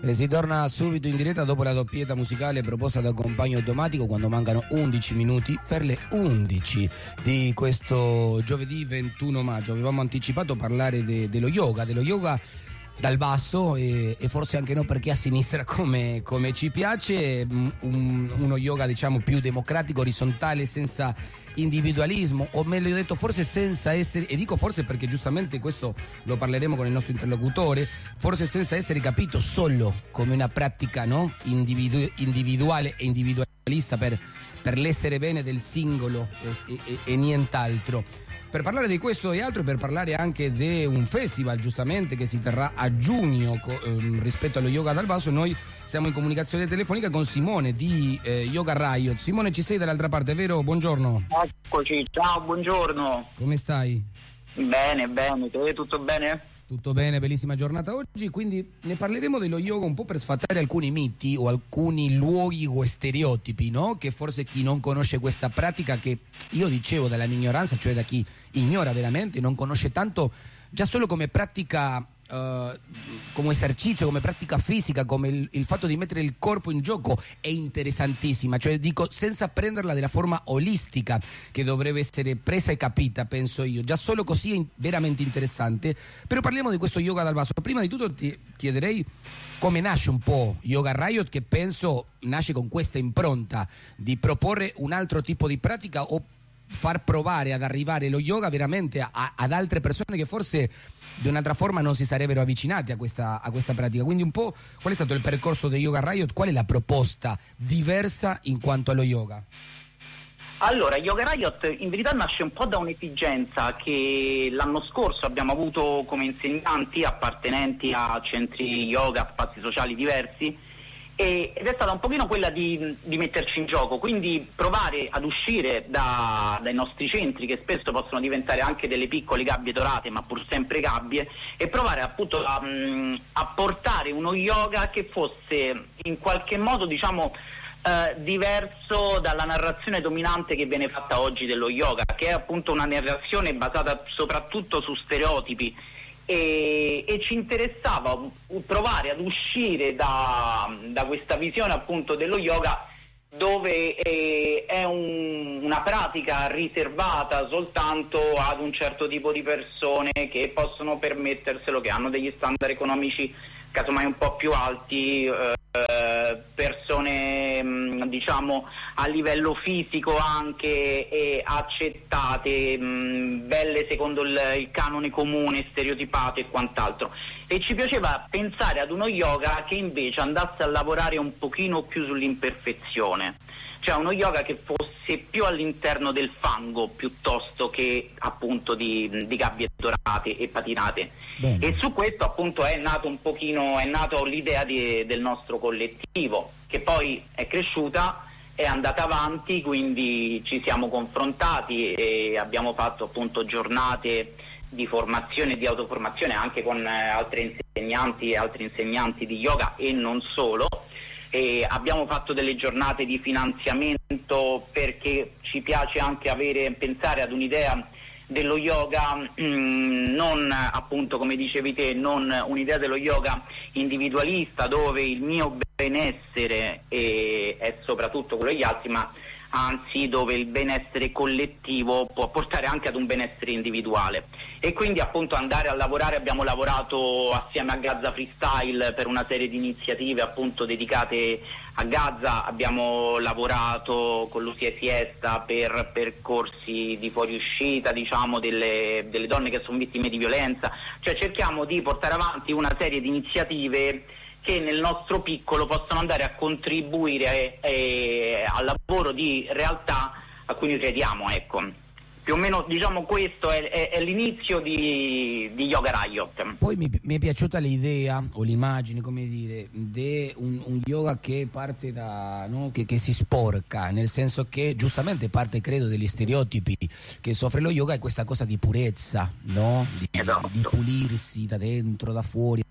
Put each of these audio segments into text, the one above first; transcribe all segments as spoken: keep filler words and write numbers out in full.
E si torna subito in diretta dopo la doppietta musicale proposta da Compagno Automatico, quando mancano undici minuti per le undici di questo giovedì ventuno maggio. Avevamo anticipato parlare de, dello yoga, dello yoga dal basso e, e forse anche no, perché a sinistra come, come ci piace, un, uno yoga diciamo più democratico, orizzontale, senza individualismo, o meglio detto forse senza essere, e dico forse perché giustamente questo lo parleremo con il nostro interlocutore, forse senza essere capito solo come una pratica, no? Individu- individuale e individualista per, per l'essere bene del singolo e, e, e nient'altro. Per parlare di questo e altro, per parlare anche di un festival giustamente che si terrà a giugno co- ehm, rispetto allo yoga dal basso, noi siamo in comunicazione telefonica con Simone di eh, Yoga Riot. Simone, ci sei dall'altra parte, vero? Buongiorno. Eccoci, ciao, buongiorno. Come stai? Bene, bene, te tutto bene? Tutto bene, bellissima giornata oggi, quindi ne parleremo dello yoga un po' per sfatare alcuni miti o alcuni luoghi o stereotipi, no? Che forse chi non conosce questa pratica, che io dicevo dalla mia ignoranza, cioè da chi ignora veramente, non conosce tanto, già solo come pratica, Uh, come esercizio, come pratica fisica, come il, il fatto di mettere il corpo in gioco è interessantissima, cioè dico senza prenderla della forma olistica che dovrebbe essere presa e capita, penso io, già solo così è in, veramente interessante. Però parliamo di questo yoga dal basso. Prima di tutto ti chiederei come nasce un po' Yoga Riot, che penso nasce con questa impronta di proporre un altro tipo di pratica o far provare ad arrivare lo yoga veramente a, ad altre persone che forse di un'altra forma non si sarebbero avvicinati a questa, a questa pratica. Quindi un po' qual è stato il percorso di Yoga Riot? Qual è la proposta diversa in quanto allo yoga? Allora, Yoga Riot in verità nasce un po' da un'esigenza che l'anno scorso abbiamo avuto come insegnanti appartenenti a centri yoga, spazi sociali diversi, ed è stata un pochino quella di, di metterci in gioco, quindi provare ad uscire da, dai nostri centri, che spesso possono diventare anche delle piccole gabbie dorate, ma pur sempre gabbie, e provare appunto a, a portare uno yoga che fosse in qualche modo, diciamo, eh, diverso dalla narrazione dominante che viene fatta oggi dello yoga, che è appunto una narrazione basata soprattutto su stereotipi. E, e ci interessava provare ad uscire da, da questa visione appunto dello yoga, dove eh, è un, una pratica riservata soltanto ad un certo tipo di persone che possono permetterselo, che hanno degli standard economici casomai un po' più alti, eh, persone mh, diciamo a livello fisico anche e accettate, mh, belle secondo il, il canone comune, stereotipato e quant'altro. E ci piaceva pensare ad uno yoga che invece andasse a lavorare un pochino più sull'imperfezione, cioè uno yoga che fosse più all'interno del fango piuttosto che appunto di, di gabbie dorate e patinate. Bene. E su questo appunto è nato un pochino, è nato l'idea di, del nostro collettivo, che poi è cresciuta, è andata avanti, quindi ci siamo confrontati e abbiamo fatto appunto giornate di formazione e di autoformazione anche con eh, altri insegnanti e altri insegnanti di yoga e non solo. E abbiamo fatto delle giornate di finanziamento perché ci piace anche avere, pensare ad un'idea dello yoga mh, non appunto come dicevi te, non un'idea dello yoga individualista dove il mio benessere è, è soprattutto quello degli altri, ma anzi dove il benessere collettivo può portare anche ad un benessere individuale. E quindi appunto andare a lavorare, abbiamo lavorato assieme a Gazza Freestyle per una serie di iniziative appunto dedicate a Gazza, abbiamo lavorato con Lucia e Fiesta per percorsi di fuoriuscita, diciamo, delle, delle donne che sono vittime di violenza, cioè cerchiamo di portare avanti una serie di iniziative che nel nostro piccolo possono andare a contribuire eh, al lavoro di realtà a cui noi crediamo, ecco. Più o meno diciamo questo è, è, è l'inizio di, di Yoga Riot. Poi mi, mi è piaciuta l'idea o l'immagine, come dire, di un, un yoga che parte da, no? che, che si sporca, nel senso che giustamente parte, credo, degli stereotipi che soffre lo yoga, è questa cosa di purezza, no? Di, esatto. di pulirsi da dentro, da fuori,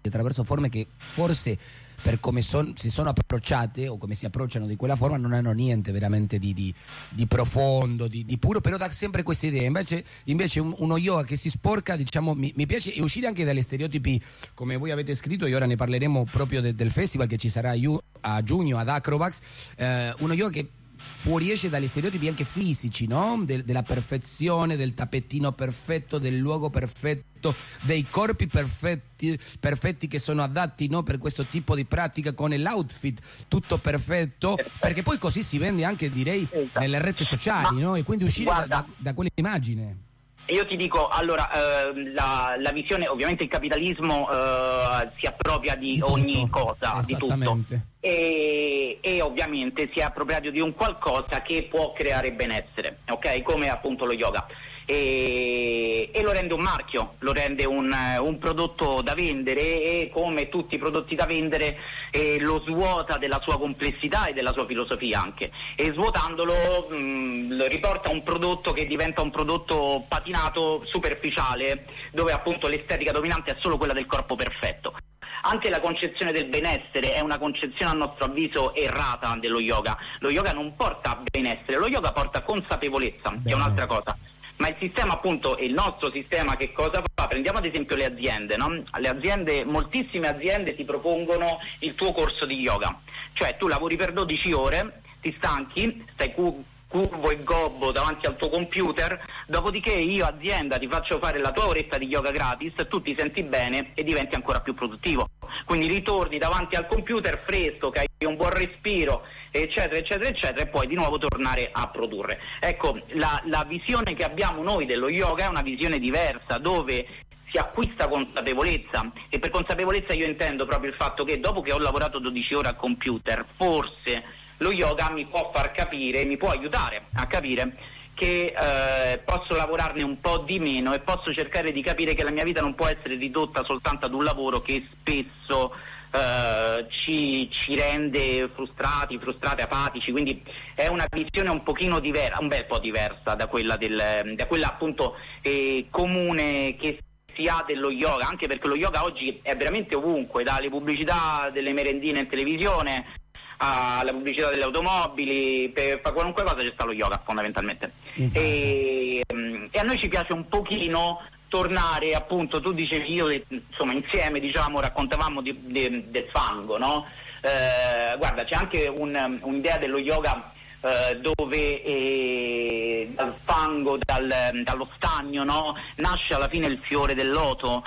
attraverso forme che forse per come son, si sono approcciate o come si approcciano di quella forma non hanno niente veramente di, di, di profondo, di, di puro, però dà sempre questa idea. Invece, invece un, uno yoga che si sporca, diciamo, mi, mi piace, e uscire anche dagli stereotipi come voi avete scritto, e ora ne parleremo proprio de, del festival che ci sarà a giugno ad Acrobax, eh, uno yoga che fuoriesce dagli stereotipi anche fisici, no? De, della perfezione, del tappetino perfetto, del luogo perfetto, dei corpi perfetti, perfetti che sono adatti, no? Per questo tipo di pratica, con l'outfit tutto perfetto, perché poi così si vende anche, direi, nelle reti sociali, no? E quindi uscire da, da, da quell'immagine. Io ti dico, allora, eh, la, la visione, ovviamente il capitalismo eh, si appropria di, di ogni cosa, di tutto, e, e ovviamente si è appropriato di un qualcosa che può creare benessere, ok? Come appunto lo yoga. E, e lo rende un marchio, lo rende un, un prodotto da vendere, e come tutti i prodotti da vendere eh, lo svuota della sua complessità e della sua filosofia anche, e svuotandolo mh, lo riporta a un prodotto che diventa un prodotto patinato, superficiale, dove appunto l'estetica dominante è solo quella del corpo perfetto. Anche la concezione del benessere è una concezione, a nostro avviso, errata dello yoga. Lo yoga non porta benessere, lo yoga porta consapevolezza, Bene. che è un'altra cosa. Ma il sistema, appunto, il nostro sistema che cosa fa? Prendiamo ad esempio le aziende, no? Le aziende, moltissime aziende ti propongono il tuo corso di yoga, cioè tu lavori per dodici ore, ti stanchi, stai cu- curvo e gobbo davanti al tuo computer, dopodiché io azienda ti faccio fare la tua oretta di yoga gratis, tu ti senti bene e diventi ancora più produttivo. Quindi ritorni davanti al computer fresco, che hai un buon respiro, eccetera eccetera eccetera, e poi di nuovo tornare a produrre. Ecco, la, la visione che abbiamo noi dello yoga è una visione diversa, dove si acquista consapevolezza, e per consapevolezza io intendo proprio il fatto che dopo che ho lavorato dodici ore al computer, forse lo yoga mi può far capire, mi può aiutare a capire che eh, posso lavorarne un po' di meno, e posso cercare di capire che la mia vita non può essere ridotta soltanto ad un lavoro che spesso Uh, ci, ci rende frustrati, frustrati, apatici. Quindi è una visione un pochino diversa, un bel po' diversa da quella del, da quella appunto eh, comune che si ha dello yoga, anche perché lo yoga oggi è veramente ovunque, dalle pubblicità delle merendine in televisione alla pubblicità delle automobili, per fare qualunque cosa c'è sta lo yoga fondamentalmente. E, e a noi ci piace un pochino tornare, appunto, tu dicevi, io insomma insieme diciamo raccontavamo di, di, del fango, no? Eh, guarda, c'è anche un, un'idea dello yoga eh, dove eh, dal fango, dal, dallo stagno, no? Nasce alla fine il fiore del loto,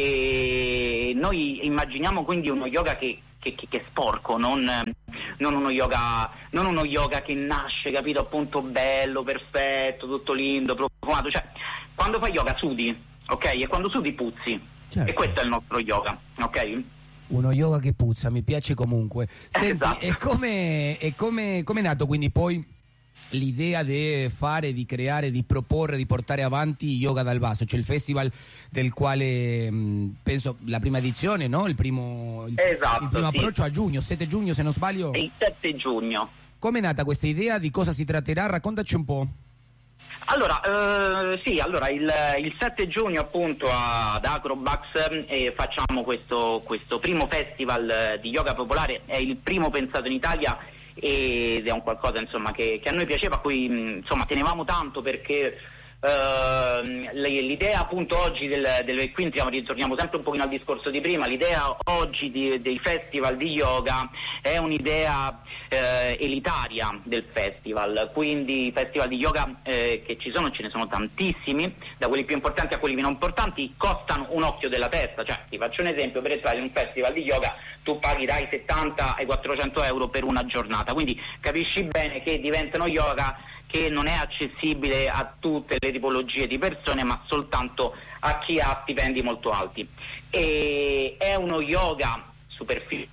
e noi immaginiamo quindi uno yoga che Che, che, che è sporco, non, non uno yoga non uno yoga che nasce, capito, appunto bello, perfetto, tutto lindo, profumato. Cioè, quando fai yoga sudi, ok? E quando sudi puzzi, certo. E questo è il nostro yoga, ok? Uno yoga che puzza, mi piace comunque. Senti, esatto. E come è come, come è nato quindi poi l'idea di fare, di creare, di proporre, di portare avanti Yoga dal Basso, cioè il festival del quale mh, penso la prima edizione, no? Il primo, il, esatto, il primo sì. approccio a giugno, sette giugno se non sbaglio? Il sette giugno. Come è nata questa idea? Di cosa si tratterà? Raccontaci un po'. Allora, eh, sì, allora il, il sette giugno appunto ad Acrobax eh, facciamo questo, questo primo festival di yoga popolare, è il primo pensato in Italia, ed è un qualcosa insomma che, che a noi piaceva, a cui insomma tenevamo tanto, perché uh, l'idea appunto oggi del, del quindi ritorniamo sempre un pochino al discorso di prima, l'idea oggi di, dei festival di yoga è un'idea eh, elitaria del festival, quindi i festival di yoga eh, che ci sono, ce ne sono tantissimi, da quelli più importanti a quelli meno importanti, costano un occhio della testa. Cioè, ti faccio un esempio: per entrare in un festival di yoga tu paghi dai settanta ai quattrocento euro per una giornata, quindi capisci bene che diventano yoga che non è accessibile a tutte le tipologie di persone, ma soltanto a chi ha stipendi molto alti. E è uno yoga superficiale,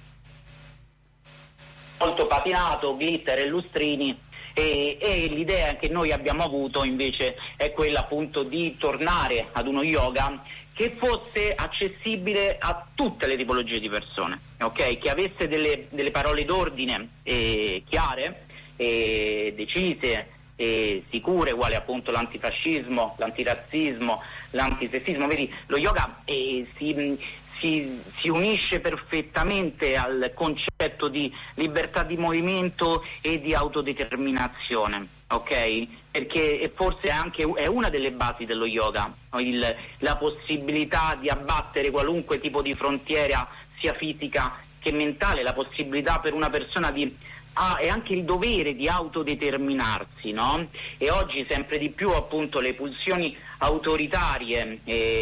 molto patinato, glitter e lustrini, e, e l'idea che noi abbiamo avuto invece è quella appunto di tornare ad uno yoga che fosse accessibile a tutte le tipologie di persone, ok? Che avesse delle, delle parole d'ordine eh, chiare, eh, decise, eh, sicure, uguali appunto l'antifascismo, l'antirazzismo, l'antisessismo. Vedi, lo yoga eh, si, si, si unisce perfettamente al concetto di libertà di movimento e di autodeterminazione, ok? Perché forse anche è una delle basi dello yoga, il, la possibilità di abbattere qualunque tipo di frontiera sia fisica che mentale, la possibilità per una persona di ah, e anche il dovere di autodeterminarsi, no? E oggi sempre di più appunto le pulsioni autoritarie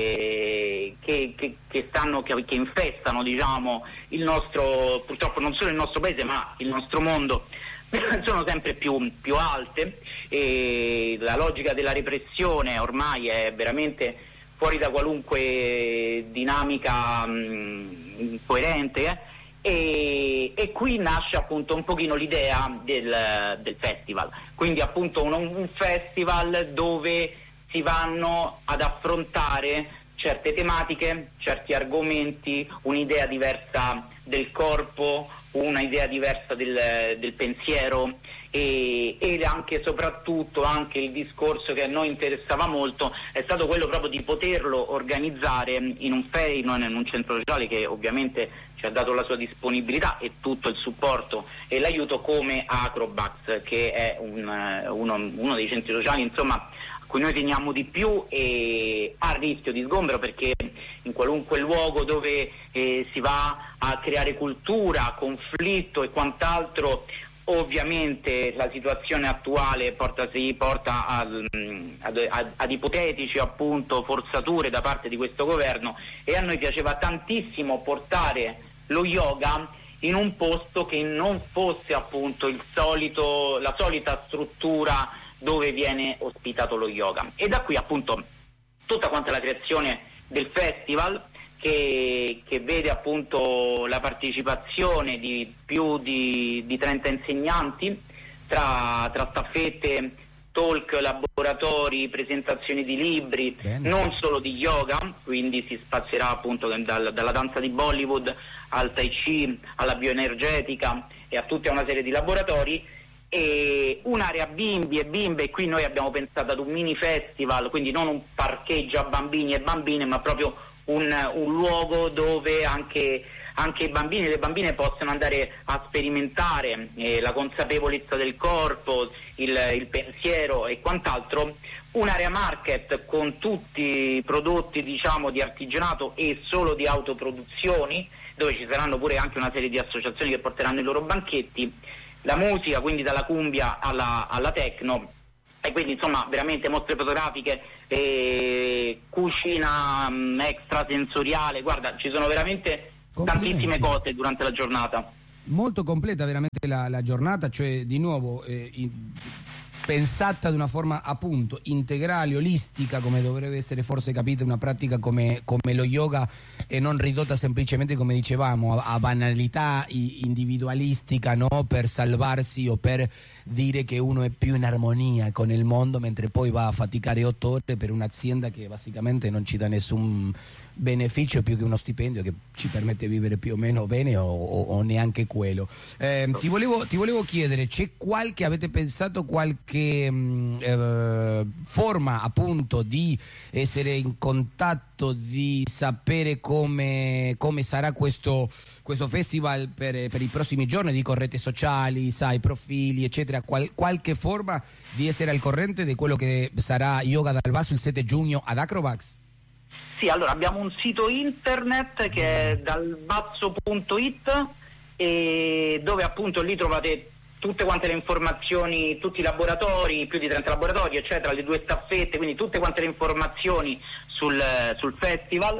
eh, che, che, che stanno che, che infestano, diciamo, il nostro, purtroppo non solo il nostro paese ma il nostro mondo, sono sempre più, più alte, e la logica della repressione ormai è veramente fuori da qualunque dinamica mh, coerente, eh? E, e qui nasce appunto un pochino l'idea del, del festival, quindi appunto un, un festival dove si vanno ad affrontare certe tematiche, certi argomenti, un'idea diversa del corpo, una idea diversa del, del pensiero, e, e anche soprattutto anche il discorso che a noi interessava molto è stato quello proprio di poterlo organizzare in un fe- in un centro sociale che ovviamente ci ha dato la sua disponibilità e tutto il supporto e l'aiuto, come Acrobax, che è un, uno, uno dei centri sociali, insomma, a cui noi teniamo di più e a rischio di sgombero, perché in qualunque luogo dove eh, si va a creare cultura, conflitto e quant'altro, ovviamente la situazione attuale porta, si porta ad, ad, ad ipotetici appunto forzature da parte di questo governo, e a noi piaceva tantissimo portare lo yoga in un posto che non fosse appunto il solito, la solita struttura dove viene ospitato lo yoga, e da qui appunto tutta quanta la creazione del festival che, che vede appunto la partecipazione di più di, di trenta insegnanti tra, tra staffette, talk, laboratori, presentazioni di libri. Bene. Non solo di yoga, quindi si spazierà appunto dal, dalla danza di Bollywood al Tai Chi, alla bioenergetica e a tutta una serie di laboratori, e un'area bimbi e bimbe, e qui noi abbiamo pensato ad un mini festival, quindi non un parcheggio a bambini e bambine, ma proprio un, un luogo dove anche, anche i bambini e le bambine possono andare a sperimentare eh, la consapevolezza del corpo, il, il pensiero e quant'altro. Un'area market con tutti i prodotti, diciamo, di artigianato e solo di autoproduzioni, dove ci saranno pure anche una serie di associazioni che porteranno i loro banchetti, la musica, quindi dalla cumbia alla, alla techno, e quindi insomma veramente mostre fotografiche, eh, cucina mh, extrasensoriale, guarda, ci sono veramente tantissime cose durante la giornata. Molto completa veramente la, la giornata, cioè di nuovo eh, in, pensata di una forma appunto integrale, olistica, come dovrebbe essere forse capita una pratica come, come lo yoga, e non ridotta semplicemente, come dicevamo, a, a banalità individualistica, no? Per salvarsi o per dire che uno è più in armonia con il mondo, mentre poi va a faticare otto ore per un'azienda che basicamente non ci dà nessun beneficio più che uno stipendio che ci permette di vivere più o meno bene, o, o, o neanche quello. Eh, ti volevo, ti volevo chiedere, c'è qualche, avete pensato qualche mh, eh, forma appunto di essere in contatto, di sapere come, come sarà questo, questo festival per, per i prossimi giorni? Dico reti sociali, sai, profili eccetera, Qual, qualche forma di essere al corrente di quello che sarà Yoga dal Basso il sette giugno ad Acrobax? Sì, allora abbiamo un sito internet che è dalbasso punto it, e dove appunto lì trovate tutte quante le informazioni, tutti i laboratori, più di trenta laboratori eccetera, le due staffette, quindi tutte quante le informazioni sul, sul festival,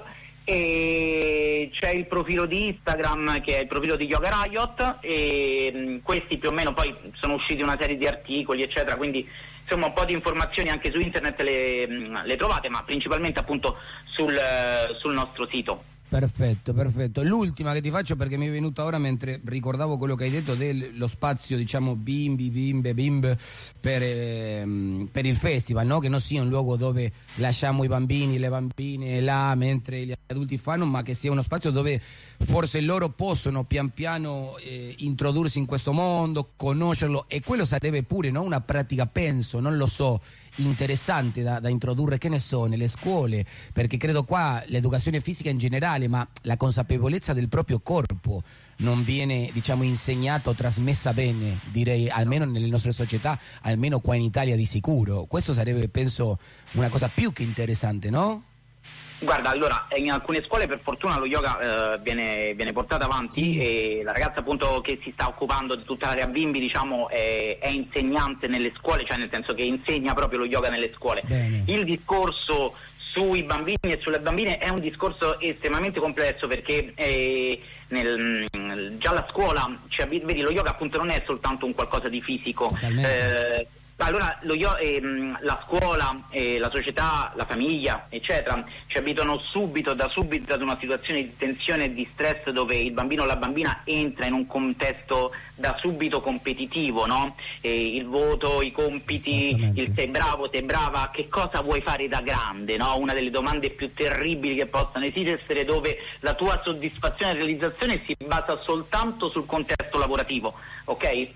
e c'è il profilo di Instagram che è il profilo di Yoga Riot, e mh, questi più o meno poi sono usciti una serie di articoli eccetera, quindi insomma un po' di informazioni anche su internet le, le trovate, ma principalmente appunto sul, sul nostro sito. Perfetto, perfetto. L'ultima che ti faccio, perché mi è venuta ora mentre ricordavo quello che hai detto dello spazio, diciamo, bimbi, bimbe, bimbe per, ehm, per il festival, no? Che non sia un luogo dove lasciamo i bambini, le bambine là mentre gli adulti fanno, ma che sia uno spazio dove forse loro possono pian piano eh, introdursi in questo mondo, conoscerlo, e quello sarebbe pure, no? Una pratica, penso, non lo so, interessante da, da introdurre, che ne so, nelle scuole, perché credo qua l'educazione fisica in generale, ma la consapevolezza del proprio corpo non viene, diciamo, insegnata o trasmessa bene, direi, almeno nelle nostre società, almeno qua in Italia di sicuro. Questo sarebbe, penso, una cosa più che interessante, no? Guarda, allora, in alcune scuole per fortuna lo yoga eh, viene, viene portato avanti, sì. E la ragazza appunto che si sta occupando di tutta l'area bimbi, diciamo, è, è insegnante nelle scuole, cioè nel senso che insegna proprio lo yoga nelle scuole. Bene. Il discorso sui bambini e sulle bambine è un discorso estremamente complesso, perché eh, nel, già la scuola, cioè, vedi, lo yoga appunto non è soltanto un qualcosa di fisico. Eh, Allora lo io, ehm, la scuola, eh, la società, la famiglia, eccetera, ci abituano subito, da subito ad una situazione di tensione e di stress, dove il bambino o la bambina entra in un contesto da subito competitivo, no? E il voto, i compiti, il sei bravo, sei brava, che cosa vuoi fare da grande, no? Una delle domande più terribili che possano esistere, dove la tua soddisfazione e realizzazione si basa soltanto sul contesto lavorativo, ok?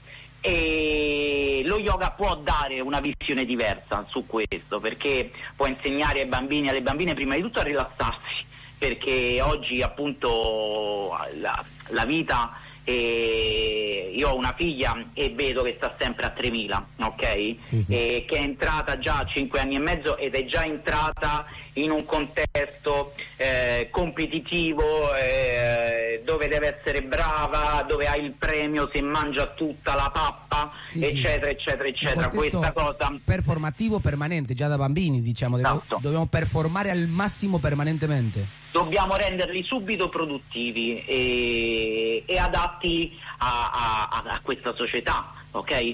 E lo yoga può dare una visione diversa su questo, perché può insegnare ai bambini e alle bambine prima di tutto a rilassarsi, perché oggi appunto la, la vita, eh, io ho una figlia e vedo che sta sempre a tremila, ok? Sì, sì. E che è entrata già a cinque anni e mezzo ed è già entrata in un contesto eh, competitivo, eh, dove deve essere brava, dove ha il premio se mangia tutta la pappa, sì, eccetera, sì. eccetera, eccetera. Questa cosa performativo permanente già da bambini, diciamo, esatto. Dobbiamo performare al massimo permanentemente. Dobbiamo renderli subito produttivi e, e adatti a, a, a questa società, ok?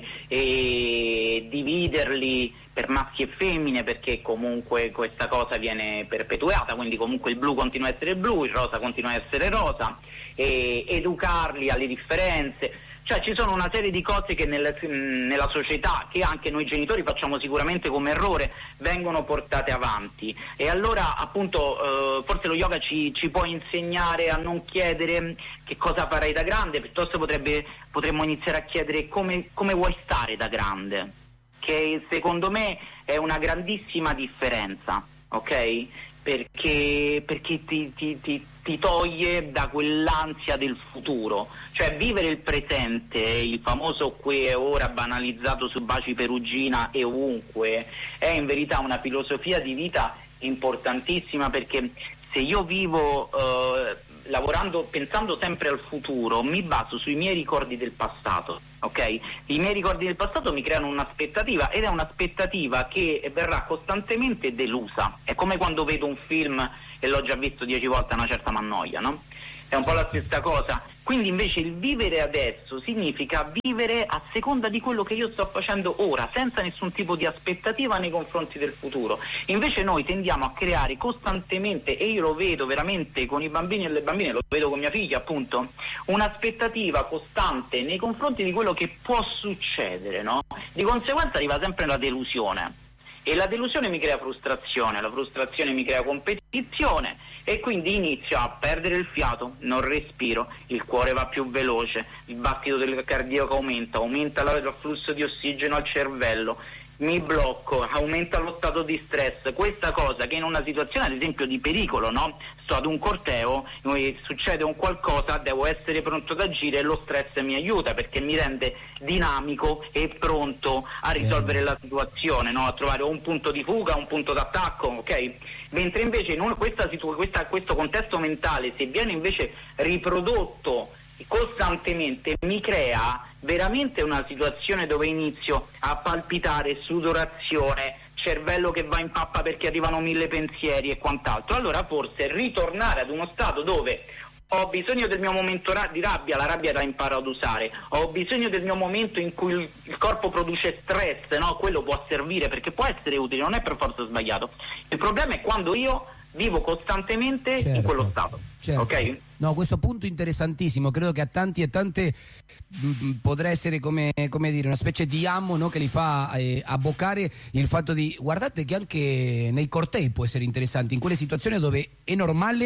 E dividerli per maschi e femmine, perché comunque questa cosa viene perpetuata, quindi comunque il blu continua a essere blu, il rosa continua a essere rosa, e educarli alle differenze. Cioè ci sono una serie di cose che nel, nella società, che anche noi genitori facciamo sicuramente come errore, vengono portate avanti. E allora appunto eh, forse lo yoga ci, ci può insegnare a non chiedere che cosa farai da grande, piuttosto potrebbe, potremmo iniziare a chiedere come, come vuoi stare da grande, che secondo me è una grandissima differenza, ok? Perché, perché ti, ti, ti, ti toglie da quell'ansia del futuro, cioè vivere il presente, il famoso qui e ora banalizzato su Baci Perugina e ovunque, è in verità una filosofia di vita importantissima, perché se io vivo eh, lavorando, pensando sempre al futuro, mi baso sui miei ricordi del passato, ok? I miei ricordi del passato mi creano un'aspettativa, ed è un'aspettativa che verrà costantemente delusa. È come quando vedo un film e l'ho già visto dieci volte, una certa m'annoia, no? È un po' la stessa cosa. Quindi invece il vivere adesso significa vivere a seconda di quello che io sto facendo ora, senza nessun tipo di aspettativa nei confronti del futuro. Invece noi tendiamo a creare costantemente, e io lo vedo veramente con i bambini e le bambine, lo vedo con mia figlia appunto, un'aspettativa costante nei confronti di quello che può succedere, no? Di conseguenza arriva sempre la delusione. E la delusione mi crea frustrazione, la frustrazione mi crea competizione, e quindi inizio a perdere il fiato, non respiro, il cuore va più veloce, il battito del cardiaco aumenta, aumenta l'afflusso di ossigeno al cervello, mi blocco, aumenta lo stato di stress. Questa cosa che in una situazione ad esempio di pericolo, no? Sto ad un corteo, succede un qualcosa, devo essere pronto ad agire, e lo stress mi aiuta perché mi rende dinamico e pronto a risolvere la situazione, no? A trovare un punto di fuga, un punto d'attacco, ok? Mentre invece in una, questa, questa, questo contesto mentale, se viene invece riprodotto costantemente, mi crea veramente una situazione dove inizio a palpitare, sudorazione, cervello che va in pappa perché arrivano mille pensieri e quant'altro. Allora forse ritornare ad uno stato dove ho bisogno del mio momento di rabbia, la rabbia la imparo ad usare, ho bisogno del mio momento in cui il, il corpo produce stress, no? Quello può servire perché può essere utile, non è per forza sbagliato. Il problema è quando io vivo costantemente certo, in quello stato, certo. Ok? No, questo punto interessantissimo, credo che a tanti e tante mh, potrà essere come, come dire una specie di amo, no, che li fa eh, abboccare il fatto di, guardate che anche nei cortei può essere interessante, in quelle situazioni dove è normale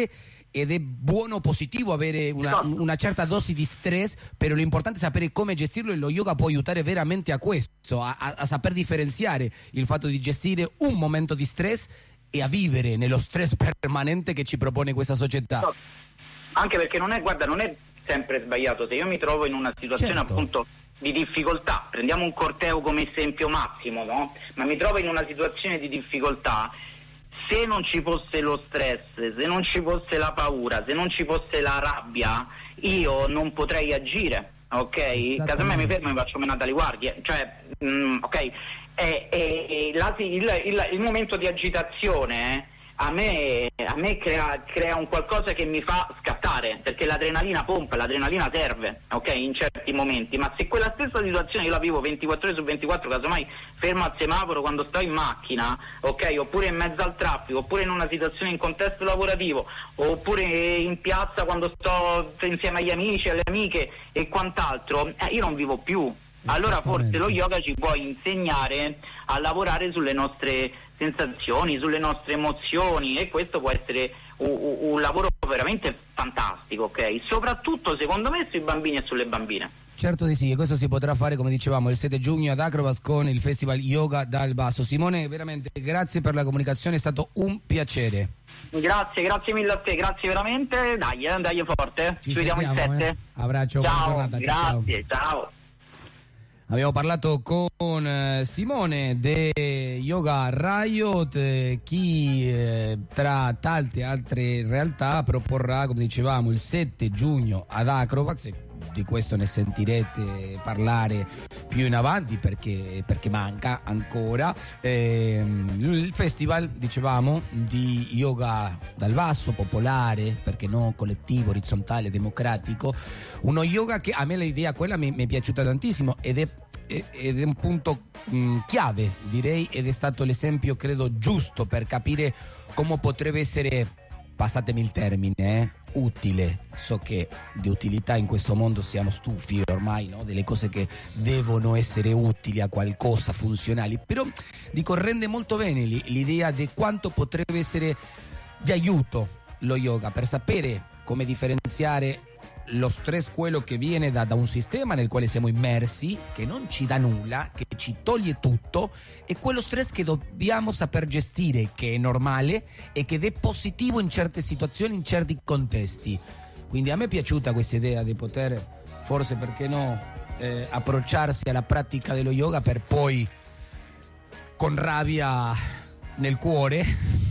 ed è buono, positivo avere una, una certa dose di stress, però l'importante è sapere come gestirlo, e lo yoga può aiutare veramente a questo, a, a, a saper differenziare il fatto di gestire un momento di stress e a vivere nello stress permanente che ci propone questa società. No, anche perché non è, guarda, non è sempre sbagliato. Se io mi trovo in una situazione certo. appunto di difficoltà, prendiamo un corteo come esempio massimo, no? Ma mi trovo in una situazione di difficoltà, se non ci fosse lo stress, se non ci fosse la paura, se non ci fosse la rabbia, io non potrei agire, ok? Casomai mi fermo e mi faccio menare alle guardie, cioè, mh, ok? E, e, e la, il, il, il momento di agitazione eh, a me, a me crea, crea un qualcosa che mi fa scattare, perché l'adrenalina pompa, l'adrenalina serve, ok, in certi momenti, ma se quella stessa situazione io la vivo ventiquattro ore su ventiquattro, casomai fermo al semaforo quando sto in macchina, ok, oppure in mezzo al traffico, oppure in una situazione in contesto lavorativo, oppure in piazza quando sto insieme agli amici, alle amiche e quant'altro, eh, io non vivo più. Allora forse lo yoga ci può insegnare a lavorare sulle nostre sensazioni, sulle nostre emozioni, e questo può essere un, un, un lavoro veramente fantastico, ok? Soprattutto secondo me sui bambini e sulle bambine. Certo di sì, e questo si potrà fare, come dicevamo, il sette giugno ad Acrobat con il Festival Yoga dal Basso. Simone, veramente grazie per la comunicazione, è stato un piacere. Grazie, grazie mille a te, grazie veramente, dai, eh, dai forte, ci, ci vediamo il sette. Eh. Abbraccio, ciao, buona giornata. Grazie, ciao. ciao. Abbiamo parlato con Simone de Yoga Riot, eh, chi eh, tra tante altre realtà proporrà, come dicevamo, il sette giugno ad Acrobax. Di questo ne sentirete parlare più in avanti perché, perché manca ancora. Eh, il festival, dicevamo, di yoga dal basso, popolare, perché no, collettivo, orizzontale, democratico. Uno yoga che a me l'idea quella mi, mi è piaciuta tantissimo ed è ed è un punto mh, chiave, direi, ed è stato l'esempio, credo, giusto per capire come potrebbe essere, passatemi il termine, eh, utile. So che di utilità in questo mondo siamo stufi ormai, no? Delle cose che devono essere utili a qualcosa, funzionali, però dico, rende molto bene l'idea di quanto potrebbe essere di aiuto lo yoga per sapere come differenziare lo stress, quello che viene da, da un sistema nel quale siamo immersi, che non ci dà nulla, che ci toglie tutto, e quello stress che dobbiamo saper gestire, che è normale e che è positivo in certe situazioni, in certi contesti. Quindi a me è piaciuta questa idea di poter, forse perché no, eh, approcciarsi alla pratica dello yoga per poi, con rabbia nel cuore,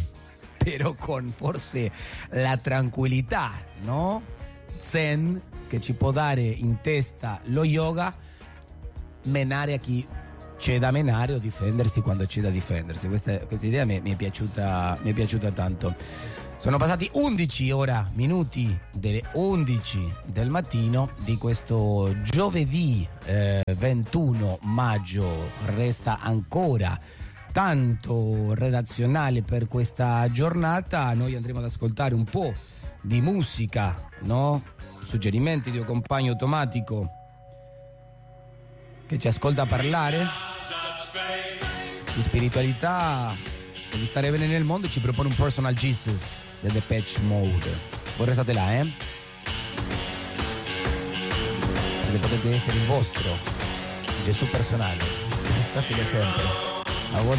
però con forse la tranquillità, no? Zen che ci può dare in testa lo yoga, menare a chi c'è da menare o difendersi quando c'è da difendersi. Questa, questa idea mi, mi è piaciuta, mi è piaciuta tanto. Sono passati undici ora minuti delle undici del mattino di questo giovedì eh, ventuno maggio. Resta ancora tanto redazionale per questa giornata. Noi andremo ad ascoltare un po' di musica, no? Suggerimenti di un compagno automatico che ci ascolta parlare di spiritualità e di stare bene nel mondo, ci propone un Personal Jesus del Depeche Mode. Voi restate là, eh? Perché potete essere il vostro Gesù personale, pensatelo sempre.